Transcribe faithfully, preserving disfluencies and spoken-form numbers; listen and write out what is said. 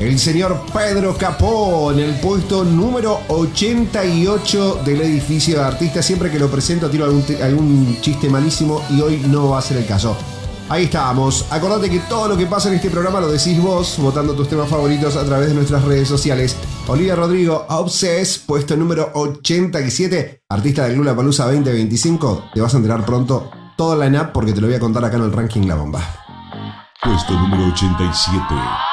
El señor Pedro Capó en el puesto número ochenta y ocho del edificio de artistas. Siempre que lo presento tiro algún, algún chiste malísimo y hoy no va a ser el caso. Ahí estábamos. Acordate que todo lo que pasa en este programa lo decís vos, votando tus temas favoritos a través de nuestras redes sociales. Olivia Rodrigo, Obsess, puesto número ochenta y siete, artista del Lollapalooza veinte veinticinco. Te vas a enterar pronto todo el line-up porque te lo voy a contar acá en el ranking La Bomba. Puesto número ochenta y siete.